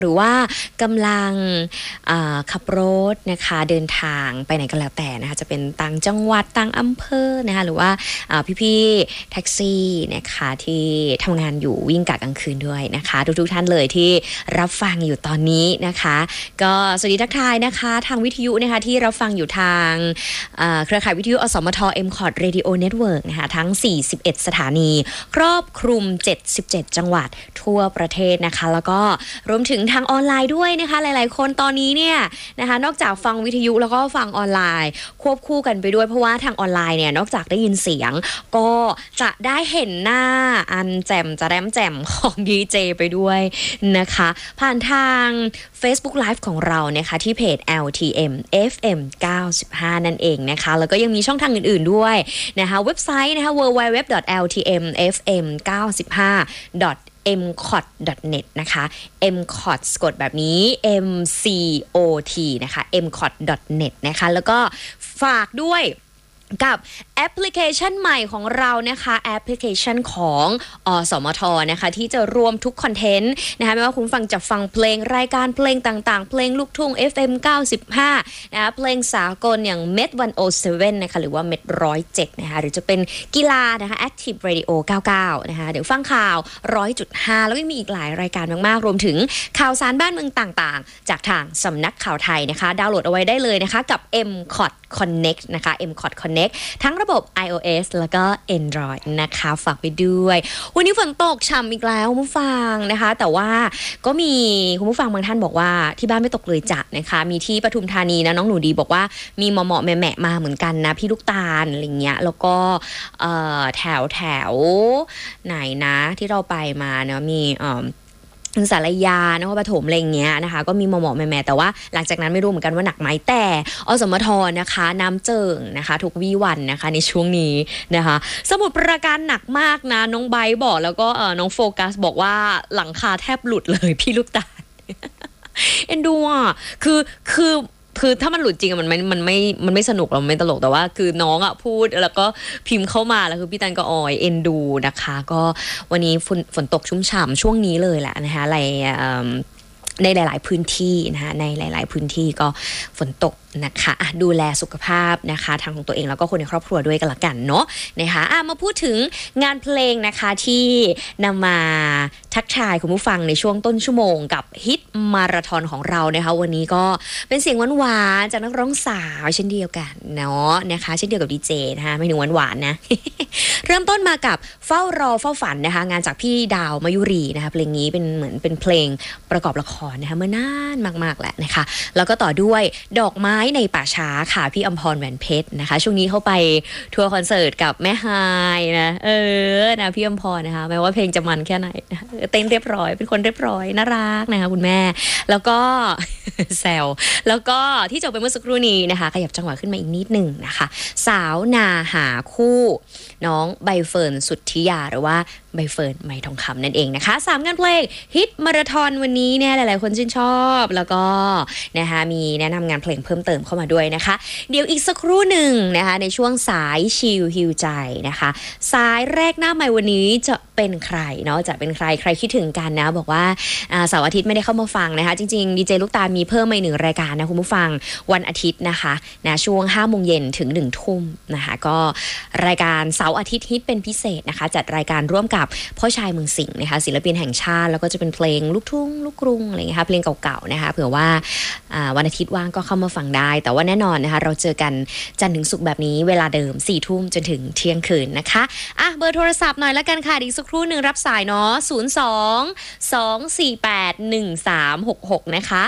หรือว่ากำลังขับรถนะคะเดินทางไปไหนก็แล้วแต่นะคะจะเป็นต่างจังหวัดต่างอำเภอนะคะหรือว่าพี่ๆแท็กซี่นะคะที่ทำงานอยู่วิ่งกะกลางคืนด้วยนะคะทุกท่านเลยที่รับฟังอยู่ตอนนี้นะคะก็สวัสดีทักทายนะคะทางวิทยุนะคะที่รับฟังอยู่ทางเครือข่ายวิทยุอสมท MCOT Radio Network นะคะทั้ง41สถานีครอบคลุม77จังหวัดทั่วประเทศนะคะแล้วก็รวมถึงทางออนไลน์ด้วยนะคะหลายๆคนตอนนี้เนี่ยนะคะนอกจากฟังวิทยุแล้วก็ฟังออนไลน์ควบคู่กันไปด้วยเพราะว่าทางออนไลน์เนี่ยนอกจากได้ยินเสียงก็จะได้เห็นหน้าอันแจ่มจะแรมแจ่มของดีเจไปด้วยนะคะผ่านทาง Facebook Live ของเรานะคะที่เพจ LTM FM 95 นั่นเองนะคะแล้วก็ยังมีช่องทางอื่นๆด้วยนะคะเว็บไซต์นะคะ www.ltmfm95.mcot.net นะคะ mcot สะกดแบบนี้ mcot นะคะ mcot.net นะคะแล้วก็ฝากด้วยกับแอปพลิเคชันใหม่ของเรานะคะแอปพลิเคชันของสมทนะคะที่จะรวมทุกคอนเทนต์นะคะไม่ว่าคุณฟังจะฟังเพลงรายการเพลงต่างๆเพลงลูกทุ่ง FM 95นะคะเพลงสากลอย่าง Med 107นะคะหรือว่า Med 107นะคะหรือจะเป็นกีฬานะคะ Active Radio 99นะคะเดี๋ยวฟังข่าว 100.5 แล้วก็มีอีกหลายรายการมากๆรวมถึงข่าวสารบ้านเมืองต่างๆจากทางสำนักข่าวไทยนะคะดาวน์โหลดเอาไว้ได้เลยนะคะกับ MCOT Connect นะคะ MCOT Connect ทั้งระบบ iOS แล้วก็ Android นะคะฝากไปด้วยวันนี้ฝนตกฉ่ำอีกแล้วคุณผู้ฟังนะคะแต่ว่าก็มีคุณผู้ฟังบางท่านบอกว่าที่บ้านไม่ตกเลยจ้ะนะคะมีที่ปทุมธานีนะน้องหนูดีบอกว่ามีเหมาะๆแหมะมาเหมือนกันนะพี่ลูกตาลอะไรเงี้ยแล้วก็แถวไหนนะที่เราไปมาเนาะมีสารยานครปฐมอะไรเงี้ยนะคะก็มีหมอกๆแม่ๆแต่ว่าหลังจากนั้นไม่รู้เหมือนกันว่าหนักไหมแต่อสมทนะคะน้ำเจิ่งนะคะทุกวี่วันนะคะในช่วงนี้นะคะสมุทรปราการหนักมากนะน้องไบร์ทบอกแล้วก็น้องโฟกัสบอกว่าหลังคาแทบหลุดเลยพี่ลูกตาล เอ็นดูอ่ะคือถ้ามันหลุดจริงมันไม่สนุกเราไม่ตลกแต่ว่าคือน้องอ่ะพูดแล้วก็พิมพ์เข้ามาแล้วคือพี่ตันก็เอ็นดูนะคะก็วันนี้ฝนตกชุ่มฉ่ำช่วงนี้เลยแหละนะคะอะไรในหลายๆพื้นที่นะคะในหลายๆพื้นที่ก็ฝนตกนะคะดูแลสุขภาพนะคะทางของตัวเองแล้วก็คนในครอบครัวด้วยกันละกันเนาะนะคะมาพูดถึงงานเพลงนะคะที่นำมาทักทายคุณผู้ฟังในช่วงต้นชั่วโมงกับฮิตมาราธอนของเรานะคะวันนี้ก็เป็นเสียงหวานๆจากนักร้องสาวเช่นเดียวกันเนาะนะคะเช่นเดียวกับดีเจนะคะไม่ถึงหวานๆนะ เริ่มต้นมากับเฝ้ารอเฝ้าฝันนะคะงานจากพี่ดาวมายุรีนะคะเพลงนี้เป็นเหมือนเป็นเพลงประกอบละครนะคะเมื่อนานมากๆแหละนะคะแล้วก็ต่อด้วยดอกไม้ในป่าช้าค่ะพี่อมพรแหวนเพชรนะคะช่วงนี้เข้าไปทัวร์คอนเสิร์ตกับแม่ฮายนะนะพี่อมพรนะคะแม้ว่าเพลงจะมันแค่ไหนเต้นเรียบร้อยเป็นคนเรียบร้อยน่ารักนะคะคุณแม่แล้วก็ แซวแล้วก็ที่จบไปเมื่อสักครู่นี้นะคะขยับจังหวะขึ้นมาอีกนิดหนึ่งนะคะสาวนาหาคู่น้องใบเฟิร์นสุทธิยาหรือว่าใบเฟิร์นไหมทองคำนั่นเองนะคะ3งานเพลงฮิตมาราธอนวันนี้เนี่ยหลายๆคนชื่นชอบแล้วก็นะคะมีแนะนำงานเพลงเพิ่มเติมเข้ามาด้วยนะคะเดี๋ยวอีกสักครู่หนึ่งนะคะในช่วงสายชิลฮิวใจนะคะสายแรกหน้าใหม่วันนี้จะเป็นใครเนาะจะเป็นใครคิดถึงกันนะบอกว่าเสาร์อาทิตย์ไม่ได้เข้ามาฟังนะคะจริงๆดีเจลูกตามีเพิ่มมาอีก1รายการนะคุณผู้ฟังวันอาทิตย์นะคะนะช่วง 5 โมงเย็นถึง 1 ทุ่มนะคะก็รายการเสาร์อาทิตย์ฮิตเป็นพิเศษนะคะจัดรายการร่วมกับพ่อชายเมืองสิงห์นะคะศิลปินแห่งชาติแล้วก็จะเป็นเพลงลูกทุ่งลูกกรุงอะไรเงี้ยค่ะเพลงเก่าๆนะคะเผื่อว่าวันอาทิตย์ว่างก็เข้ามาฟังได้แต่ว่าแน่นอนนะคะเราเจอกันจันทร์ถึงศุกร์แบบนี้เวลาเดิม 4 ทุ่มจนถึงเที่ยงคืนนะคะเบอร์โทรศัพท์หน่อยละกันค่ะอีกสักครู่นึงรับสายเนาะ02-248-1366นะคะ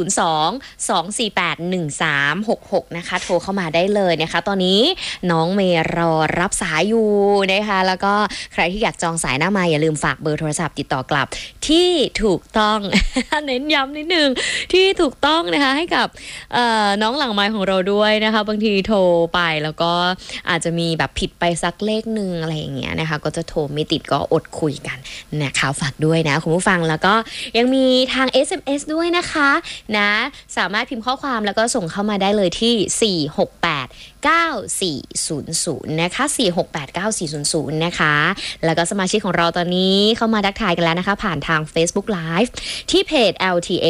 02-248-1366นะคะโทรเข้ามาได้เลยนะคะตอนนี้น้องเมย์รอรับสายอยู่นะคะแล้วก็ใครที่อยากจองสายหน้าไมค์อย่าลืมฝากเบอร์โทรศัพท์ติดต่อกลับที่ถูกต้อง เน้นย้ำนิดนึงที่ถูกต้องนะคะให้กับน้องหลังไมค์ของเราด้วยนะคะบางทีโทรไปแล้วก็อาจจะมีแบบผิดไปสักเลขหนึ่งอะไรอย่างเงี้ยนะคะก็จะโทรไม่ติดก็อดคุยกันนะคะฝากด้วยนะคุณผู้ฟังแล้วก็ยังมีทาง SMS ด้วยนะคะนะสามารถพิมพ์ข้อความแล้วก็ส่งเข้ามาได้เลยที่4689400นะคะ4689400นะคะแล้วก็สมาชิกของเราตอนนี้เข้ามาทักทายกันแล้วนะคะผ่านทาง Facebook Live ที่เพจ LTA